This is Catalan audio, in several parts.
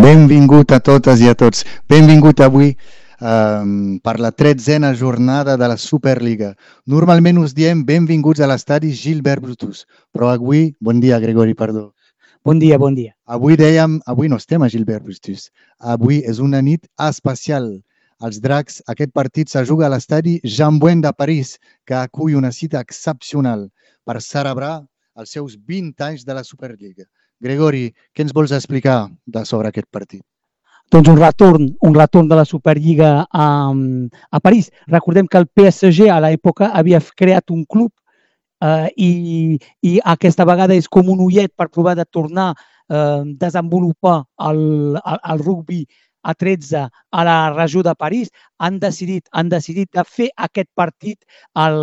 Benvingut a totes i a tots. Benvingut avui per la 13a jornada de la Superliga. Normalment us diem benvinguts a l'estadi Gilbert Brutus, però avui, bon dia Gregori, perdó. Bon dia, bon dia. Avui no estem a Gilbert Brutus. Avui és una nit especial. Els Dracs, aquest partit se juga a l'estadi Jean Bouin de París, que acull una cita excepcional per celebrar els seus 20 anys de la Superliga. Gregori, què ens vols explicar sobre aquest partit? Doncs un retorn de la Superliga a París. Recordem que el PSG a l'època havia creat un club i aquesta vegada és com un ullet per provar de tornar a desenvolupar el rugbi a 13 a la regió de París. Han decidit de fer aquest partit a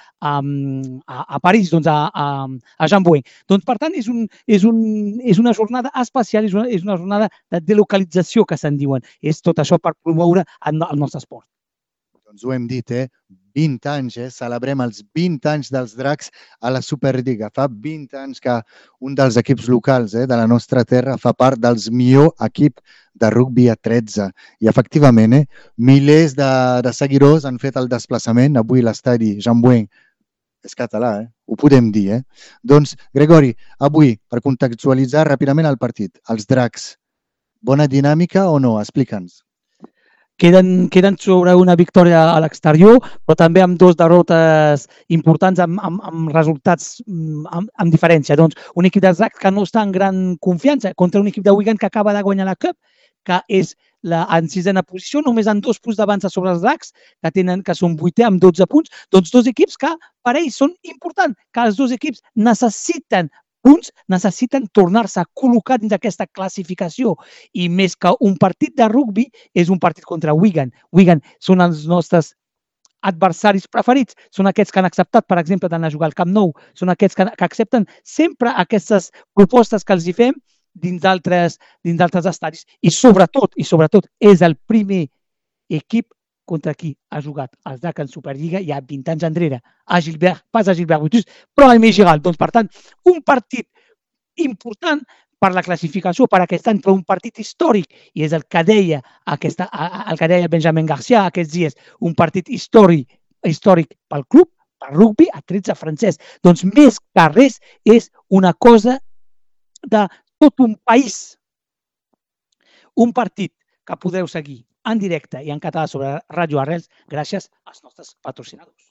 París, doncs a Jean Bouin. Doncs, per tant, és una jornada especial, és una jornada de delocalització, que se'n diuen. És tot això per promoure el nostre esport. Doncs ho hem dit, 20 anys, celebrem els 20 anys dels Dracs a la Superliga. Fa 20 anys que un dels equips locals de la nostra terra fa part dels millors equips de rugbi a 13. I efectivament, milers de seguidors han fet el desplaçament. Avui l'estadi Jean Bouin és català, ho podem dir. Doncs, Gregori, avui, per contextualitzar ràpidament el partit, els Dracs, bona dinàmica o no? Explica'ns. Queden sobre una victòria a l'exterior, però també amb dues derrotes importants, amb resultats amb diferència. Doncs un equip dels Dracs que no està en gran confiança contra un equip de Wigan que acaba de guanyar la Cup, que és en sisena posició, només en 2 punts d'avança sobre els Dracs, que són 8è amb 12 punts. Doncs 2 equips que per ells són importants, que els 2 equips necessiten punts, necessiten tornar-se a col·locar dins d'aquesta classificació, i més que un partit de rugbi és un partit contra Wigan. Wigan són els nostres adversaris preferits, són aquests que han acceptat, per exemple, d'anar a jugar al Camp Nou, són aquests que accepten sempre aquestes propostes que els hi fem dins d'altres estadis, i sobretot és el primer equip contra qui ha jugat els Dracs en Superliga ja 20 anys enrere, pas a Gilbert Brutus, però al Migiral. Doncs, per tant, un partit important per la classificació per aquest any, però un partit històric, i és el que deia Benjamin Garcia aquests dies, un partit històric pel club, pel rugbi a 13 francès. Doncs més que res és una cosa de tot un país. Un partit que podreu seguir en directe i en català sobre Radio Arrels gràcies als nostres patrocinadors.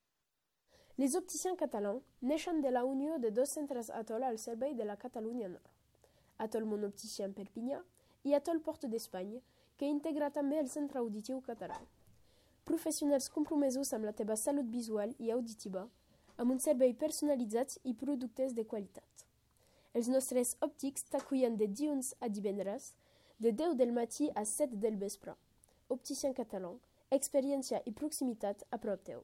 Les opticiens catalans neixen de la unió de 2 centres Atoll al servei de la Catalunya Nord. Atoll Mon Opticien Perpinyà i Atoll Porte d'Espanya, que integra també el Centre Auditiu Català. Professionals compromesos amb la teva salut visual i auditiva, amb un servei personalitzat i productes de qualitat. Els nostres òptics t'acullen de dilluns a divendres, de 10 del matí a 7 del vespre. Opticien català, experiència i proximitat a prop teu.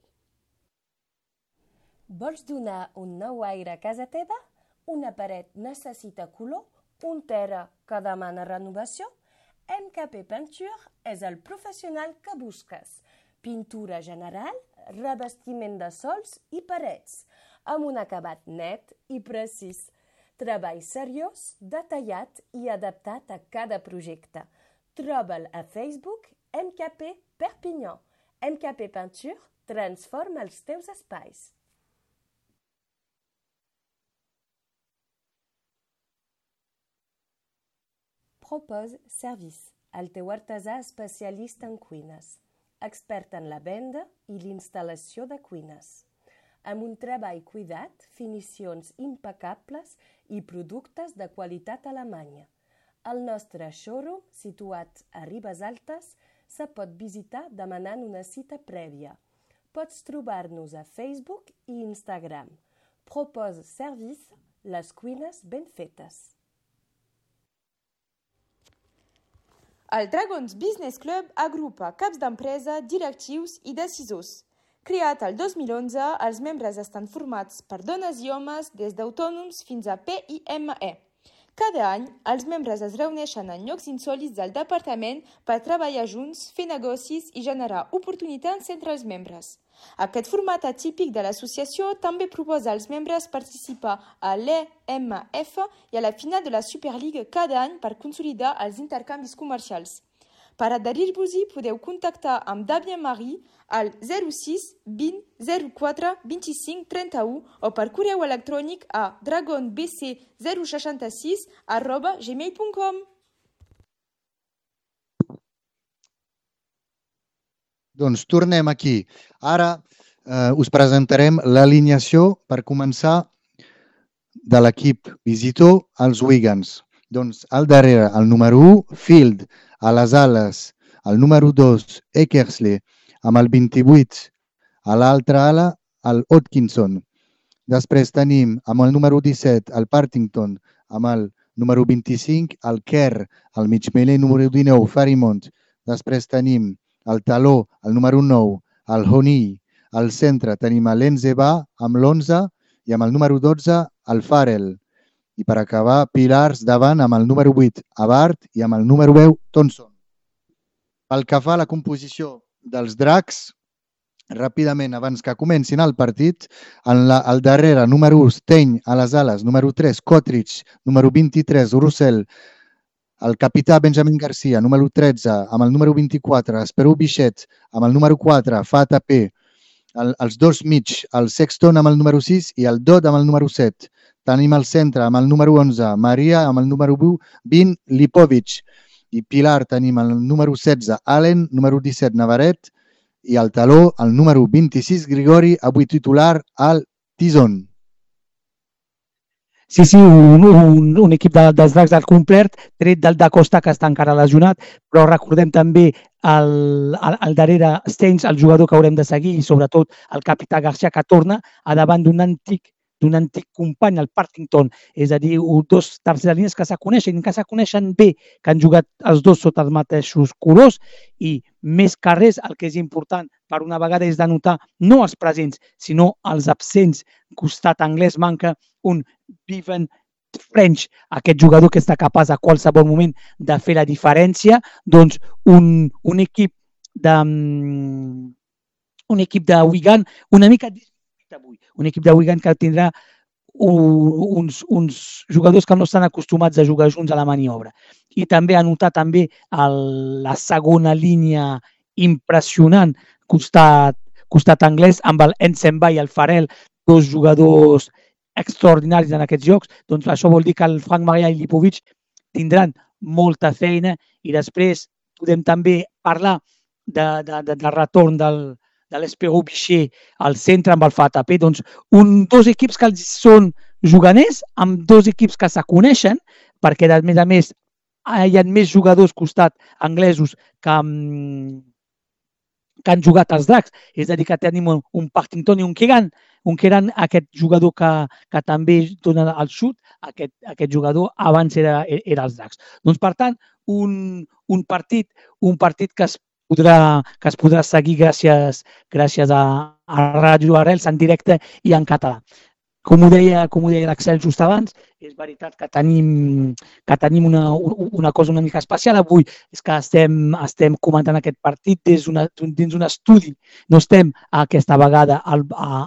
Vols donar un nou aire a casa teva? Una paret necessita color? Un terra que demana renovació? MKP Peinture és el professional que busques. Pintura general, revestiment de sols i parets, amb un acabat net i precís. Treball seriós, detallat i adaptat a cada projecte. Troba'l a Facebook MKP Perpinyà. MKP Peinture transforma els teus espais. Propose Service, el teu artesà especialista en cuines. Expert en la venda i l'instal·lació de cuines. Amb un treball cuidat, finicions impecables i productes de qualitat alemanya. El nostre showroom, situat a Ribes Altes, se pot visitar demanant una cita prèvia. Pots trobar-nos a Facebook i Instagram. Propose Service, les cuines ben fetes. El Dragons Business Club agrupa caps d'empresa, directius i decisors. Creat el 2011, els membres estan formats per dones i homes des d'autònoms fins a PIME. Cada any, els membres es reuneixen en llocs insòlits del departament per treballar junts, fer negocis i generar oportunitats entre els membres. Aquest format atípic de l'associació també proposa als membres participar a l'EMF i a la final de la Superliga cada any per consolidar els intercanvis comercials. Per adherir-vos-hi podeu contactar amb Damien Marie al 06 20 04 25 31 o per correu electrònic a dragonbc066@gmail.com. Doncs tornem aquí. Ara us presentarem l'alineació per començar de l'equip visitor als Wigans. Doncs al darrere, el número 1, Field, a les ales, el número 2, Eckersley, amb el 28, a l'altra ala, el Hodkinson. Després tenim amb el número 17, el Partington, amb el número 25, el Kerr, el migmeler número 19, Farimont. Després tenim el taló, el número 9, el Honey. Al centre tenim l'Enzeba amb l'11 i amb el número 12, el Farrell. I per acabar, pilars davant amb el número 8, Abart, i amb el número 10, Thompson. Pel que fa a la composició dels dracs, ràpidament, abans que comencin el partit, al darrere, número 1, Stein, a les ales, número 3, Cottridge, número 23, Russell, el capità Benjamin Garcia, número 13, amb el número 24, Esperó Bichet, amb el número 4, Fata P, els dos mig, el Sexton amb el número 6 i el Dodd amb el número 7. Tenim al centre amb el número 11, Maria amb el número 20, Lipovic. I pilar tenim el número 16, Allen, número 17, Navarret, i al taló el número 26, Grigori, avui titular, al Tison. Sí, un equip dels dracs al complet, tret del Da Costa, que està encara lesionat, però recordem també al darrere Steins, el jugador que haurem de seguir, i sobretot el capità Garcia, que torna a davant d'un antic company, el Partington, és a dir, dos terceres línies que se coneixen bé, que han jugat els dos sota els mateixos colors, i més que res, el que és important per una vegada és de notar no els presents, sinó els absents. Costat anglès manca un Bevan French, aquest jugador que està capaç a qualsevol moment de fer la diferència. Doncs un equip de Wigan una mica avui, un equip de Wigan que tindrà uns jugadors que no estan acostumats a jugar junts a la maniobra. I també anotar també la segona línia impressionant, costat anglès, amb el Ensenba i el Farrell, dos jugadors extraordinaris en aquests jocs. Doncs això vol dir que el Frank Maria i Lipovic tindran molta feina, i després podem també parlar del retorn de l'Espero Bichet al centre amb el Fatapé. Doncs dos equips que són juganers, amb dos equips que se coneixen, perquè a més hi ha més jugadors costat anglesos que han jugat als dracs. És a dir, que tenim un Partington i un Keegan, aquest jugador que també dona el xut, aquest jugador abans era als dracs. Doncs, per tant, un partit que es podrà seguir gràcies a Ràdio Arrels en directe i en català. Com ho deia l'Axel just abans, és veritat que tenim una cosa una mica especial avui, és que estem comentant aquest partit dins un estudi, no estem aquesta vegada al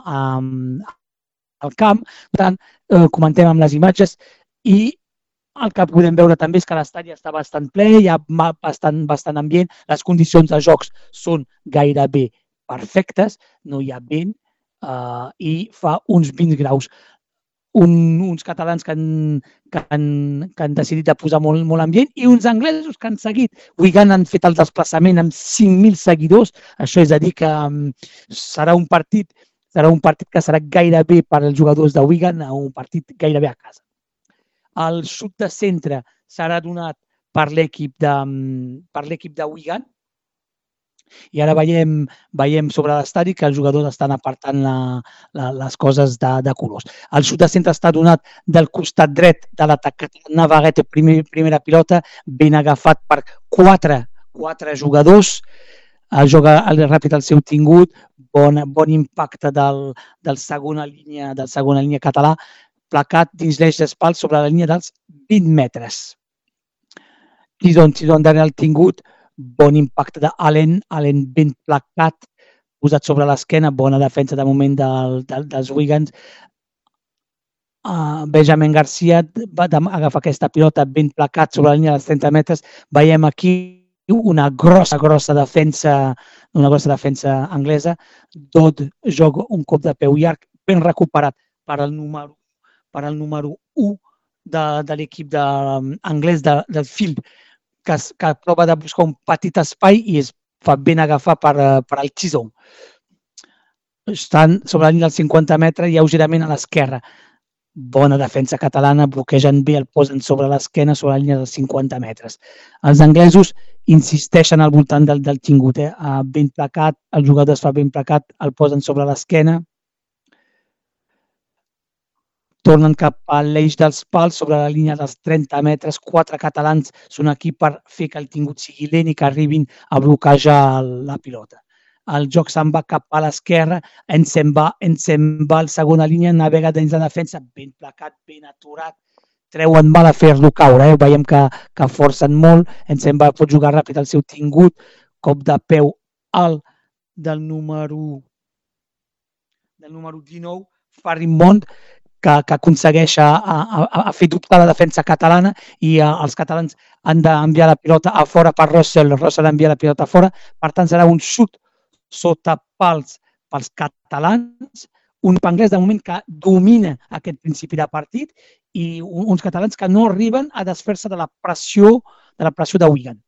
camp, per tant, comentem amb les imatges, i el que podem veure també és que l'estadi està bastant ple, hi ha bastant ambient, les condicions de jocs són gairebé perfectes, no hi ha vent, i fa uns 20 graus. Uns catalans que han decidit de posar molt ambient, i uns anglesos que han seguit. Wigan han fet el desplaçament amb 5.000 seguidors, això és a dir que serà un partit que serà gairebé per als jugadors de Wigan, un partit gairebé a casa. El xut de centre serà donat per l'equip de Wigan, i ara veiem sobre l'estadi que els jugadors estan apartant les coses de colors. El xut de centre està donat del costat dret de l'atac Navarrete, primera pilota, ben agafat per quatre jugadors. Joga ràpid el seu tingut, bon impacte del segona línia català. placat dins l'eix d'espal sobre la línia dels 20 metres. Tidon darrere el tingut, bon impacte d'Allen, Allen ben placat, posat sobre l'esquena, bona defensa de moment dels Wigans. Benjamin Garcia va agafar aquesta pilota ben placat sobre la línia dels 30 metres. Veiem aquí una grossa defensa anglesa. Dodd joga un cop de peu llarg ben recuperat per al número 1 de l'equip anglès del Field, que prova de buscar un petit espai i es fa ben agafar per al Chisholm. Estan sobre la línia dels 50 metres, lleugerament a l'esquerra. Bona defensa catalana, bloquegen bé, el posen sobre l'esquena, sobre la línia dels 50 metres. Els anglesos insisteixen al voltant del tingut, ben placat, el jugador es fa ben placat, el posen sobre l'esquena, tornen cap a l'eix dels pals, sobre la línia dels 30 metres, 4 catalans són aquí per fer que el tingut sigui lent i que arribin a bloquejar la pilota. El joc se'n va cap a l'esquerra, ens se'n va a la segona línia, navega dins la defensa, ben placat, ben aturat, treuen mal a fer-lo caure, veiem que forcen molt, ens se'n va, pot jugar ràpid el seu tingut, cop de peu alt del número 19, Farrimond, que aconsegueix a fer dubtar la defensa catalana i els catalans han d'enviar la pilota a fora per Russell envia la pilota a fora, per tant serà un xut sota pals pels catalans, un anglès de moment que domina aquest principi de partit i uns catalans que no arriben a desfer-se de la pressió de Wigan.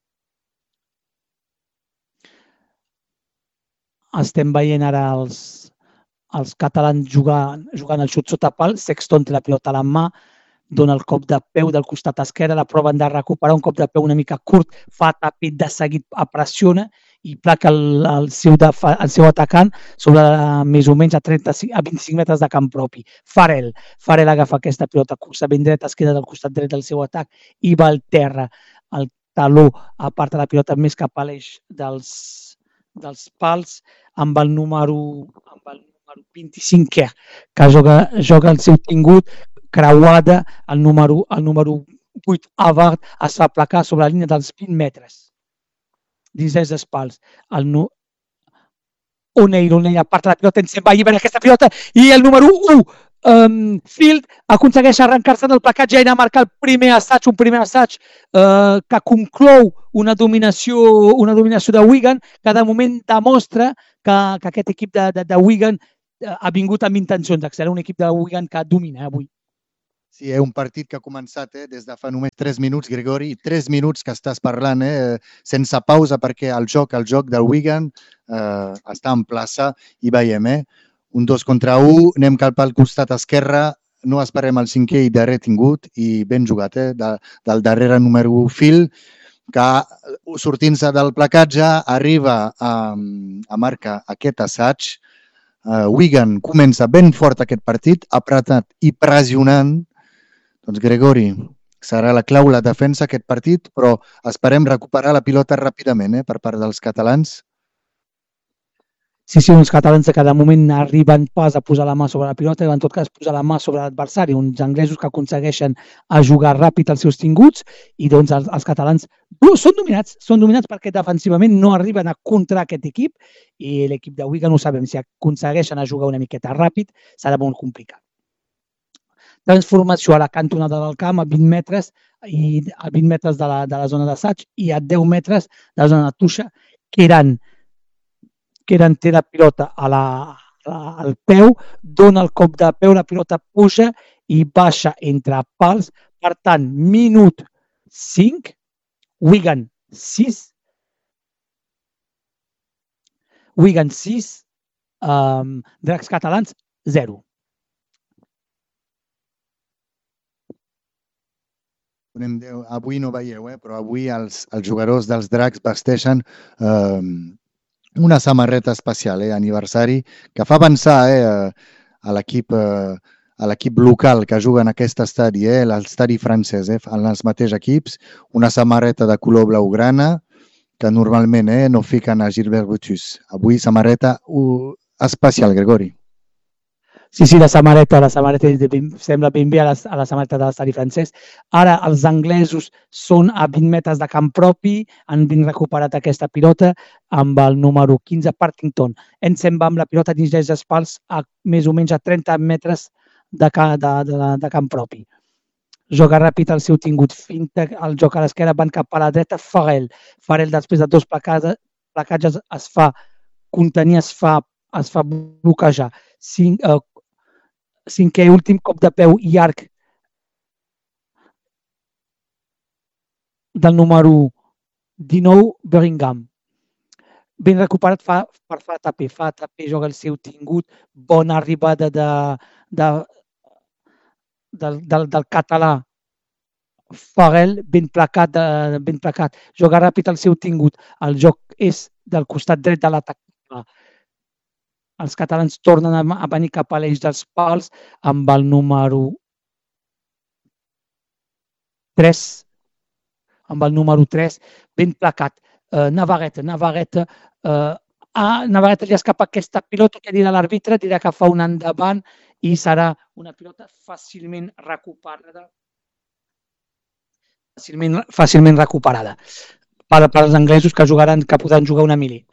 Estem veient ara els catalans jugant el xut sota pal. Sexton té la pilota a la mà, dona el cop de peu del costat esquerre, la proven de recuperar, un cop de peu una mica curt, fa tapit de seguit, pressiona i placa el seu atacant sobre més o menys a 25 metres de camp propi. Farrell agafa aquesta pilota cursa ben dreta, es queda del costat dret del seu atac i va al terra. El taló aparta la pilota més cap a l'eix dels pals amb el número 25 que joga el seu tingut, creuada, el número 8 Havard es fa placar sobre la línia dels 20 metres dins els espals. O'Neill aparta la pilota, ens va alliberar aquesta pilota i el número 1 Field aconsegueix arrencar-se del placatge i anar a marcar un primer assaig que conclou una dominació de Wigan, que de moment demostra que aquest equip de Wigan ha vingut amb intencions d'excel·lir, un equip de Wigan que domina avui. Sí, un partit que ha començat des de fa només 3 minuts, Gregori, 3 minuts que estàs parlant sense pausa perquè el joc del Wigan està en plaça i veiem, un 2 contra 1, anem cap al costat esquerre, no esperem el cinquè i darrer tingut i ben jugat, del darrere número 1 Phil, que sortint-se del placatge arriba a marcar aquest assaig. Wigan comença ben fort aquest partit, apretat i pressionant. Doncs Gregori, serà la clau la defensa aquest partit, però esperem recuperar la pilota ràpidament per part dels catalans. Sí, uns catalans que de moment arriben pas a posar la mà sobre la pilota i en tot cas posar la mà sobre l'adversari, uns anglesos que aconsegueixen a jugar ràpid els seus tinguts i doncs els catalans són dominats perquè defensivament no arriben a contra aquest equip i l'equip de Wigan no sabem si aconsegueixen a jugar una miqueta ràpid, serà molt complicat. Transformació a la cantonada del camp a 20 metres i a 20 metres de la zona d'assaig i a 10 metres de la zona de tuixa, Kieran té la pilota al peu, dona el cop de peu, la pilota puja i baixa entre pals. Per tant, minut 5, Wigan 6, Dracs catalans 0. Avui no veieu, però avui els jugadors dels Dracs vesteixen una samarreta especial, aniversari, que fa pensar a l'equip local que juga en aquest estadi, l'estadi francès, en els mateixos equips, una samarreta de color blaugrana que normalment no fiquen a Gilbert Brutus. Avui samarreta especial, Gregori. Sí, la samarreta sembla ben bé a la samarreta de l'estadi francès. Ara els anglesos són a 20 metres de camp propi, han ben recuperat aquesta pilota amb el número 15, Partington. Ens se'n va amb la pilota dins les espals a més o menys a 30 metres de camp propi. Joga ràpid el seu tingut, finta el joc a l'esquerra, van cap a la dreta, Farrell, després de dos placatges es fa contenir, es fa bloquejar. Cinquè i últim cop de peu llarg del número 19, Bellingham. Ben recuperat per Fatapé, joga el seu tingut, bona arribada del català Farrell, ben placat, joga ràpid el seu tingut, el joc és del costat dret de l'atac. Els catalans tornen a venir cap a l'eix dels pals amb el número 3, ben placat. Navarrete li escapa aquesta pilota que dirà l'arbitre, dirà que fa un endavant i serà una pilota fàcilment recuperada per als anglesos que podran jugar una mili.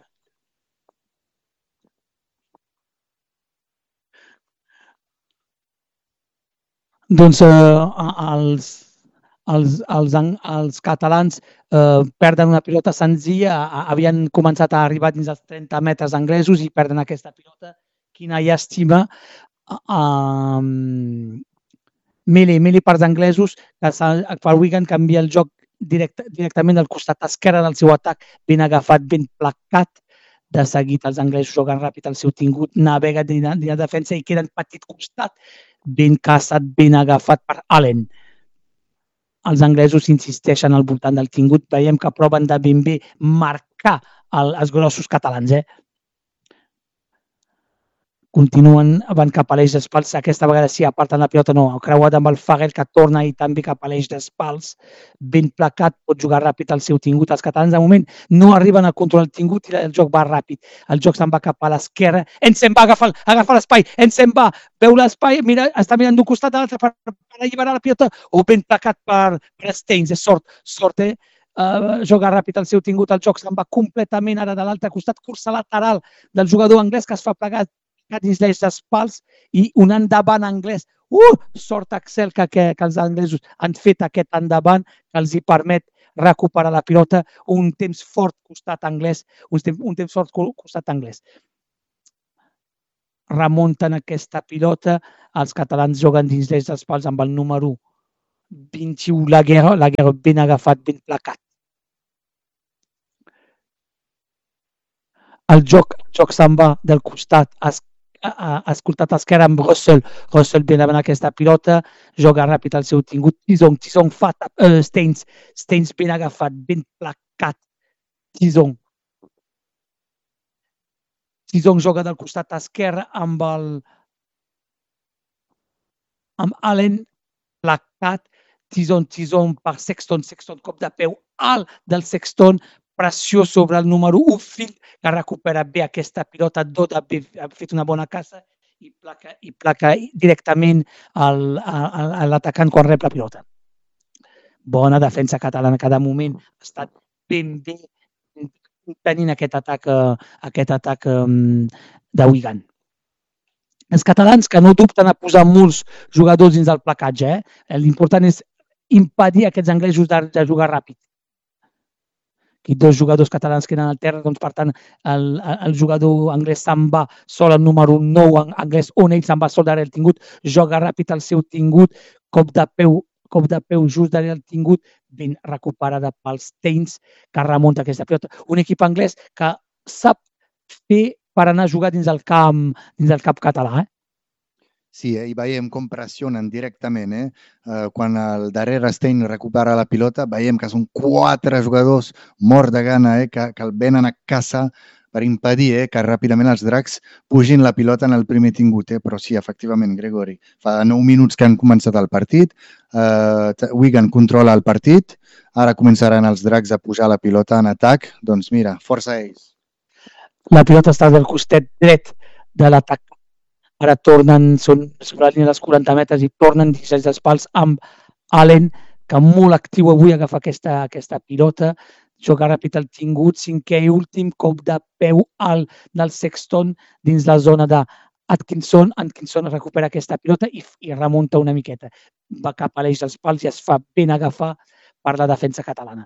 Doncs els catalans perden una pilota senzilla, havien començat a arribar dins els 30 metres anglesos i perden aquesta pilota. Quina llàstima. Mili per als anglesos, per Wigan canvia el joc directament al costat esquerre del seu atac, ben agafat, ben placat. De seguit els anglesos juguen ràpid el seu tingut, navega dins la defensa i queda en petit costat, ben caçat, ben agafat per Allen. Els anglesos insisteixen al voltant del tingut, veiem que proven de ben bé marcar els grossos catalans. Continuen, van cap a l'eix d'espals, aquesta vegada sí, aparten la pilota, no, creuat amb el Farrell que torna i també cap a l'eix d'espals, ben placat, pot jugar ràpid el seu tingut. Els catalans de moment no arriben a controlar el tingut i el joc va ràpid. El joc se'n va cap a l'esquerra, se'n va agafar l'espai, se'n va, veu l'espai, està mirant d'un costat a l'altre per alliberar la pilota, o ben placat per Steins, és sort, joga ràpid el seu tingut, el joc se'n va completament ara de l'altre costat, cursa lateral del jugador anglès que es fa plegar dins l'eix d'espals i un endavant anglès. Sort Axel que els anglesos han fet aquest endavant que els hi permet recuperar la pilota, un temps fort costat anglès, Remunten aquesta pilota, els catalans juguen dins l'eix d'espals amb el número 21, la guerra ben agafat, ben placat. El joc se'n va del costat escoltat esquerra amb Russell ben davant aquesta pilota, joga ràpid el seu tingut, Tison fa Steins ben agafat, ben placat, Tison joga del costat esquerre amb Allen placat, Tison per Sexton, cop de peu alt del Sexton, pressió sobre el número 1, Field, que recupera bé aquesta pilota, Dodd ha fet una bona caça i placa directament l'atacant quan rep la pilota. Bona defensa catalana, cada moment ha estat ben bé tenint aquest atac de Wigan. Els catalans que no dubten a posar molts jugadors dins del placatge, l'important és impedir aquests anglesos de jugar ràpid. Aquí dos jugadors catalans queden al terra, doncs per tant el jugador anglès se'n va sol al número 9 anglès, on ell se'n va sol darrere el tingut, joga ràpid el seu tingut, cop de peu just darrere el tingut, ben recuperada pels Steins que remunta aquesta pilota. Un equip anglès que sap fer per anar a jugar dins del camp català. Sí, i veiem com pressionen directament. Quan el darrere Stein recupera la pilota, veiem que són 4 jugadors morts de gana que el venen a caça per impedir que ràpidament els dracs pugin la pilota en el primer tingut. Però sí, efectivament, Gregori, fa 9 minuts que han començat el partit, Wigan controla el partit, ara començaran els dracs a pujar la pilota en atac, doncs mira, força ells. La pilota està del costat dret de l'atac ara tornen, són sobre la línia dels 40 metres i tornen dins dels pals amb Allen, que molt actiu avui agafa aquesta pilota, joga ràpid el tingut, cinquè i últim, cop de peu alt del Sexton dins la zona de Atkinson recupera aquesta pilota i remunta una miqueta. Va cap a l'eix dels pals i es fa ben agafar per la defensa catalana.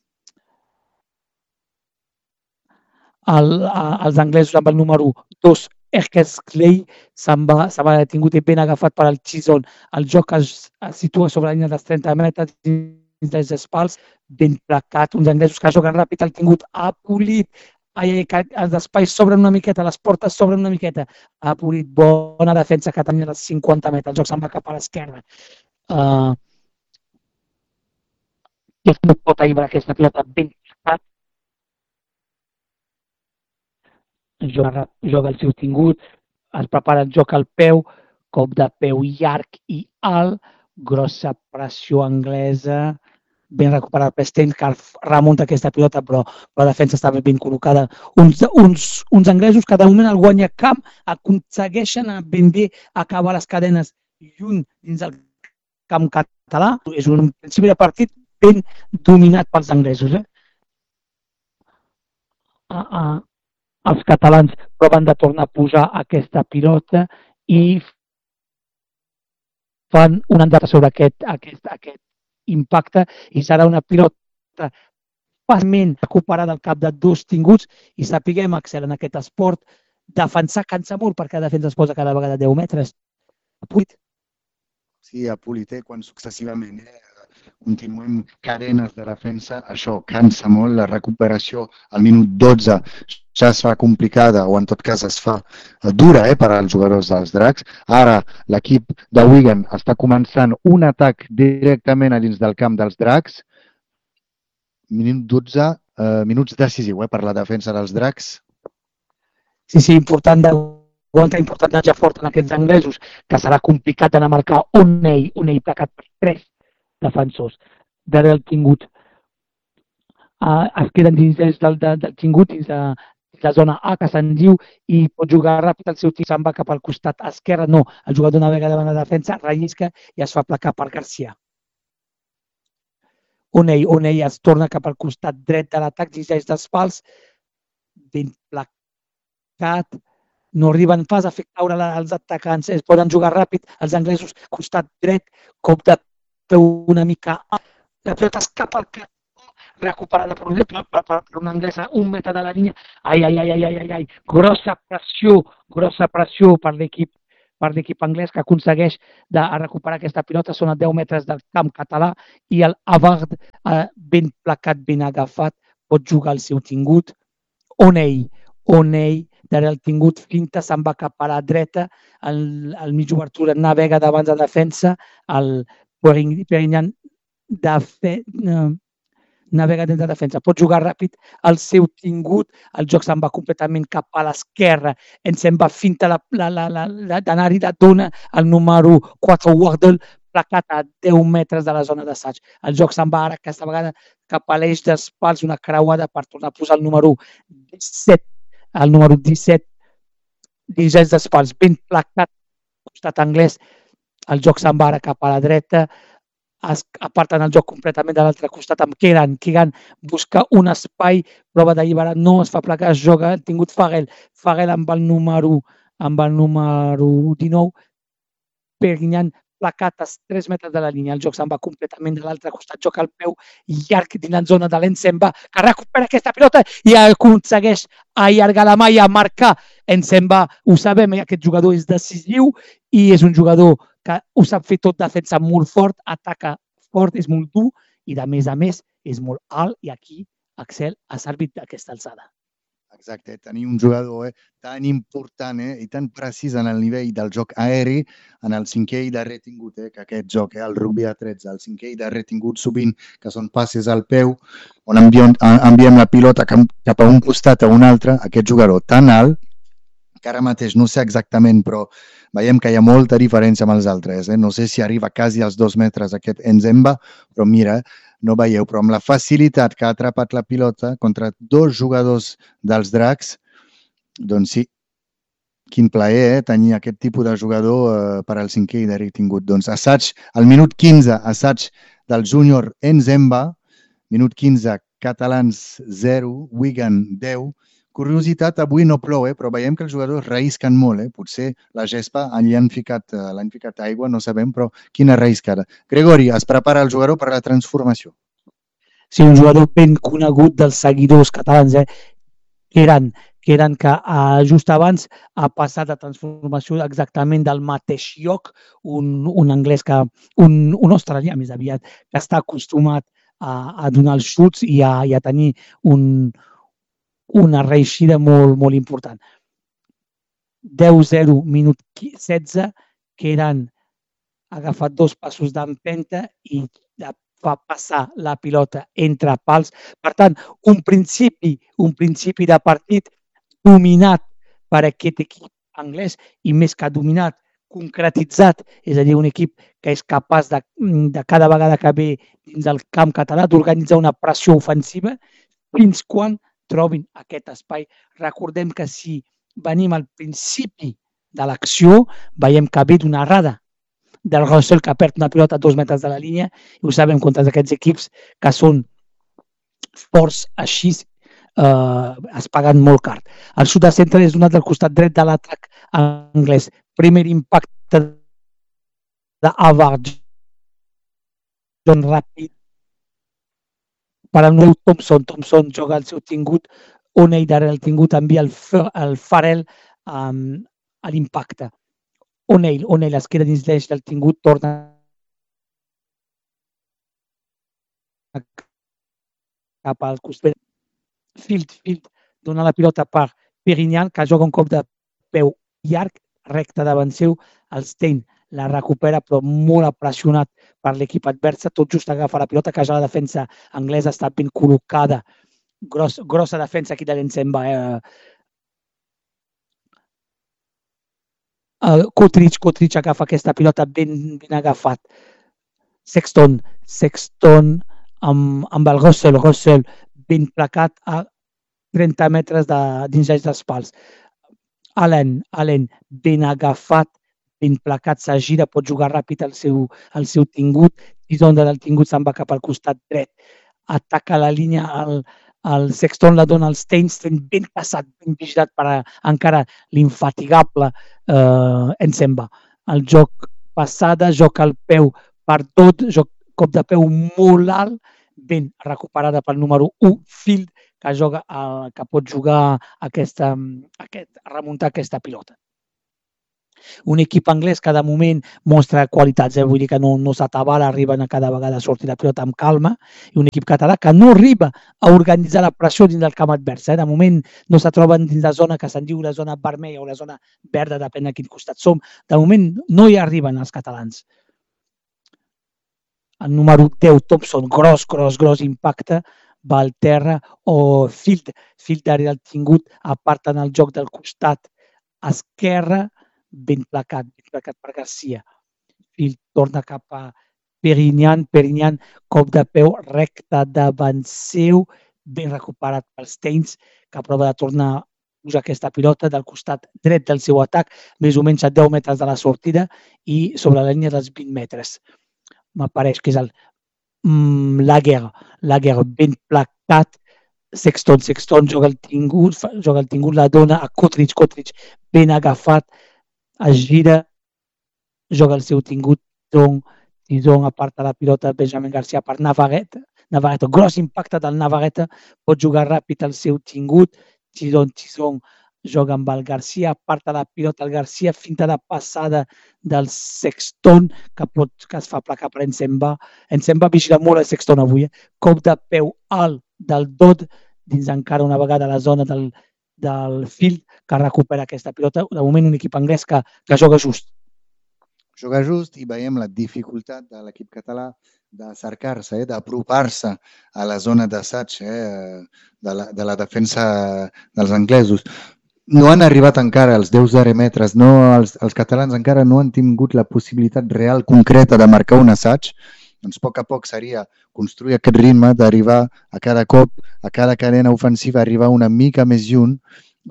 Els anglesos amb el número 2, Eckersley, se'n va detingut i ben agafat per al Chison. El joc es situa sobre la línia dels 30 metres dins dels pals, ben placat. Uns anglesos que juguen ràpid, el tingut ha polit. Els espais s'obren una miqueta, les portes s'obren una miqueta. Ha polit, bona defensa que tenia dels 50 metres. El joc se'n va cap a l'esquerra. No pot alliberar aquesta pilota ben placat. Joga el seu tingut, es prepara el joc al peu, cop de peu llarg i alt, grossa pressió anglesa, ben recuperat per Stein, que remunta aquesta pilota, però la defensa està ben col·locada. Uns anglesos que de moment el guanya camp aconsegueixen ben bé acabar les cadenes lluny dins el camp català. És un principi de partit ben dominat pels anglesos. Els catalans proven de tornar a posar aquesta pilota i fan una endata sobre aquest impacte i serà una pilota fàcilment recuperada al cap de dos tinguts i sapiguem, Axel, en aquest esport, defensar cansa molt perquè la defensa es posa cada vegada 10 metres. Sí, a Politer, quan successivament continuem cadenes de defensa, això cansa molt, la recuperació al minut 12 ja es fa complicada o en tot cas es fa dura per als jugadors dels Dracs. Ara l'equip de Wigan està començant un atac directament a dins del camp dels Dracs. Minut 12, minuts decisius per la defensa dels Dracs. Sí, important d'anar fort en aquests anglesos, que serà complicat d'anar a marcar un ell placat per 3 defensors. Darrere el tingut es queden dins del tingut, dins la zona A, que se'n diu, i pot jugar ràpid, el seu tir se'n va cap al costat esquerre, no, el jugador navega davant la defensa, rellisca i es fa placar per Garcia. Oney es torna cap al costat dret de l'atac, dins dels pals, ben placat, no arriben pas a fer caure els atacants, es poden jugar ràpid, els anglesos, costat dret, cop de peu una mica alt, la pilota escapa al cap, recuperada per una anglesa, 1 metre de la línia, grossa pressió per l'equip anglès que aconsegueix de recuperar aquesta pilota, són a 10 metres del camp català i el Havard, ben placat, ben agafat, pot jugar el seu tingut. Oney, darrere el tingut, finta, se'n va cap a la dreta, el mig obertura navega davant de defensa, el Perignan navega dins de defensa, pot jugar ràpid el seu tingut, el joc se'n va completament cap a l'esquerra, se'n va finta d'anar-hi de dona el número 4 Wardle, placat a 10 metres de la zona d'assaig. El joc se'n va ara aquesta vegada cap a l'eix dels pals, una creuada per tornar a posar el número 17, dins dels pals, ben placat, costat anglès, el joc se'n va ara cap a la dreta, aparten el joc completament de l'altre costat amb Keegan busca un espai, prova d'alliberar, no es fa placar, es joga, ha tingut Farrell amb el número 19, Perignan placat a 3 metres de la línia, el joc se'n va completament de l'altre costat, joc al peu llarg dins la zona de l'Ensemba, que recupera aquesta pilota i aconsegueix allargar la mà i a marcar. Ensemba, ho sabem, aquest jugador és decisiu i és un jugador que ho sap fer tot, defensa molt fort, ataca fort, és molt dur i de més a més és molt alt i aquí Axel ha servit d'aquesta alçada. Exacte, tenir un jugador tan important i tan precís en el nivell del joc aeri, en el cinquè i darrer tingut, que aquest joc, el rugby a 13, el cinquè i darrer tingut sovint, que són passes al peu, on enviem la pilota cap a un costat a un altre, aquest jugador tan alt, que ara mateix no sé exactament, però veiem que hi ha molta diferència amb els altres. No sé si arriba quasi als 2 metres aquest Nzemba, però mira, no veieu, però amb la facilitat que ha atrapat la pilota contra 2 jugadors dels Dracs, doncs sí, quin plaer tenir aquest tipus de jugador per al cinquè i darrer tingut. Doncs assaig, al minut 15, assaig del júnior Nzemba, minut 15, Catalans 0, Wigan 10. Curiositat, avui no plou, però veiem que els jugadors raïsquen molt. Potser la gespa l'han ficat aigua, no sabem, però quina raïscada. Gregori, es prepara el jugador per la transformació. Sí, un jugador ben conegut dels seguidors catalans, que eren que just abans ha passat a transformació exactament del mateix lloc, un anglès, un australià més aviat, que està acostumat a donar els xuts i a tenir una reeixida molt important. 10-0, minut 16, que eren agafat 2 passos d'empenta i fa passar la pilota entre pals. Per tant, un principi de partit dominat per aquest equip anglès i més que dominat, concretitzat, és a dir, un equip que és capaç de cada vegada que ve dins del camp català d'organitzar una pressió ofensiva fins quan trobin aquest espai. Recordem que si venim al principi de l'acció, veiem que ve d'una errada del Russell, que perd una pilota a 2 metres de la línia, i ho sabem contra aquests equips que són forts així, es paguen molt car. El xut de centre és donat del costat dret de l'atac anglès. Primer impacte d'Avard, John ràpid per al nou Thompson. Thompson joga el seu tingut, O'Neill darrere el tingut envia el Farrell a l'impacte. O'Neill es queda dins l'eix del tingut, torna cap al costat. Field dona la pilota per Perignan, que joga un cop de peu llarg, recte davant seu. El Stein la recupera, però molt pressionat per l'equip adversa. Tot just agafa la pilota, que ja la defensa anglesa està ben col·locada. Grossa defensa aquí de l'Nzemba. Cottridge agafa aquesta pilota ben agafat. Sexton amb el Russell ben placat a 30 metres dins dels pals. Allen ben agafat, ben placat, se gira, pot jugar ràpid el seu tingut, i d'on del tingut se'n va cap al costat dret. Ataca la línia, el Sexton la dona al Stein ben passat, ben vigilat per encara l'infatigable Nzemba. El joc passada, joc al peu per tot, cop de peu molt alt, ben recuperada pel número 1, Field, que pot jugar remuntar aquesta pilota. Un equip anglès que de moment mostra qualitats, vull dir que no s'atabala, arriben a cada vegada a sortir la pilota amb calma, i un equip català que no arriba a organitzar la pressió dins del camp advers. De moment no se troben dins la zona que se'n diu la zona vermella o la zona verda, depèn de quin costat som. De moment no hi arriben els catalans. El número 10, Thompson, gros impacte, va al terra, o Field darrere el tingut, aparten el joc del costat esquerre, ben placat per Garcia. Field torna cap a Perignan, cop de peu recte davant seu, ben recuperat pels Steins, que prova de tornar a posar aquesta pilota del costat dret del seu atac, més o menys a 10 metres de la sortida i sobre la línia dels 20 metres. M'apareix que és el Lager ben placat. Sexton joga el tingut, la dona a Cottridge ben agafat, es gira, joga el seu tingut, Tizon aparta la pilota, Benjamin Garcia per Navarrete, gros impacte del Navarrete, pot jugar ràpid el seu tingut, Tizon joga amb el Garcia, aparta la pilota el Garcia, finta de passada del Sexton, que es fa placar per Nzemba. Nzemba vigila molt el Sexton avui, cop de peu alt del Dodd, dins encara una vegada la zona del Field, que recupera aquesta pilota. De moment un equip anglès que joga just. Joga just, i veiem la dificultat de l'equip català de cercar-se, d'apropar-se a la zona d'assaig de la defensa dels anglesos. No han arribat encara als 10 metres, els catalans encara no han tingut la possibilitat real, concreta, de marcar un assaig. Doncs a poc seria construir aquest ritme d'arribar a cada cop, a cada cadena ofensiva, arribar una mica més lluny.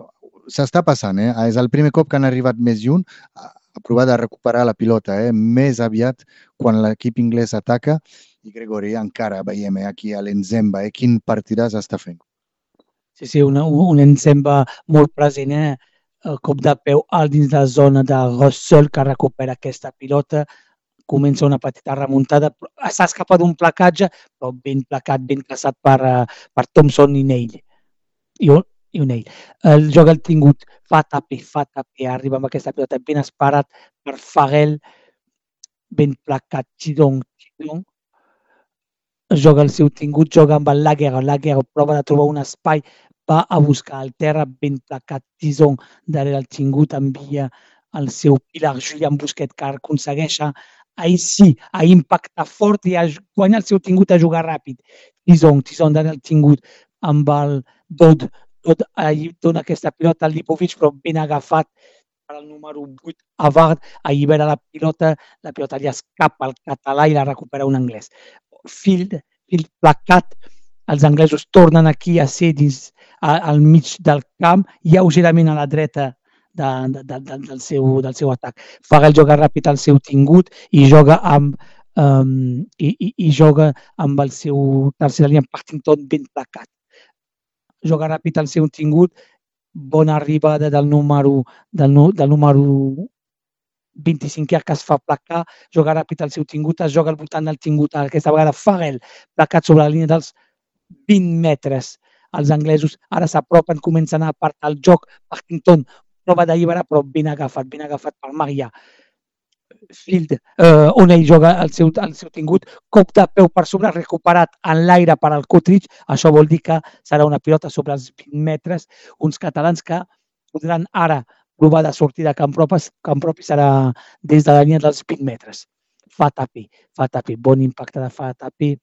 s'està passant, és el primer cop que han arribat més lluny a provar de recuperar la pilota, més aviat quan l'equip anglès ataca, i Gregori encara veiem aquí a l'Enzemba, quin partidàs està fent. Sí, un Enzemba molt present, cop de peu alt dins la zona de Russell, que recupera aquesta pilota, comença una petita remuntada, s'ha escapat d'un placatge, però ben placat, ben traçat per Thompson i Neil. I Neil. El joc el tingut, fa taper, arriba amb aquesta pilota ben esperat per Farrell, ben placat, Chidong. Joga el seu tingut, joga amb el Laguerre prova de trobar un espai, va a buscar el terra, ben placat, Tison darrere el tingut, envia el seu Pilar Julián Busquet, que aconsegueix ahir sí, a impactar fort i a guanyar el seu tingut a jugar ràpid. Tison darrere el tingut amb el Dodd ahir dona aquesta pilota al Lipovic, però ben agafat per el número 8, Avard, allibera la pilota li escapa al català i la recupera un anglès. Field placat, els anglesos tornen aquí a ser dins al mig del camp, lleugerament a la dreta del seu atac. Farrell joga ràpid al seu tingut i joga amb el seu tercer línia Partington ben placat. Joga ràpid al seu tingut, bona arribada del número 25è que es fa placar, joga ràpid al seu tingut, es joga al voltant del tingut, aquesta vegada Farrell, placat sobre la línia dels 20 metres. Els anglesos ara s'apropen, comencen a apartar el joc, Partington prova d'alliberar, però ben agafat per Maria. On ell joga el seu tingut, cop de peu per sobre, recuperat en l'aire per al Cottridge, això vol dir que serà una pilota sobre els 20 metres, uns catalans que podran ara provar de sortir de camp propi serà des de la línia dels 20 metres. Fa taper, bon impacte de fa taper.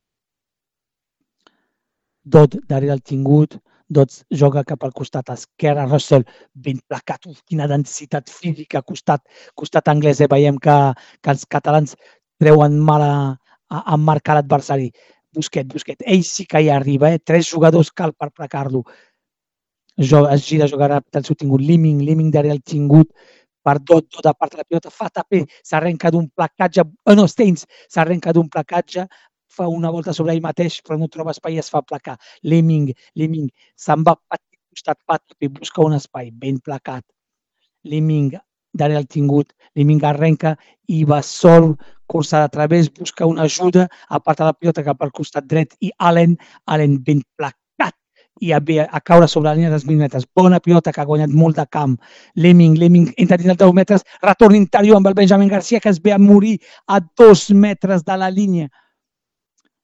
Dodd darrere el tingut, Dodd joga cap al costat esquerre, Russell ben placat, quina densitat física, costat anglès, veiem que els catalans treuen mal a marcar l'adversari. Busquet, ell sí que hi arriba, 3 jugadors cal per placar-lo. Es gira, joga ràpid el seu tingut, Liming darrere el tingut, per Dodd aparta la pilota, fa taper, s'arrenca d'un placatge, Steins s'arrenca d'un placatge, fa una volta sobre ell mateix, però no troba espai i es fa placar. Liming se'n va petit costat, fa taper, busca un espai, ben placat. Liming darrere el tingut, Liming arrenca i va sol, cursa de través, busca una ajuda, aparta la pilota cap al costat dret i Allen ben placat i a caure sobre la línia dels 20 metres. Bona pilota que ha guanyat molt de camp. Liming entra dins els 10 metres, retorn interior amb el Benjamin Garcia, que es ve a morir a 2 metres de la línia.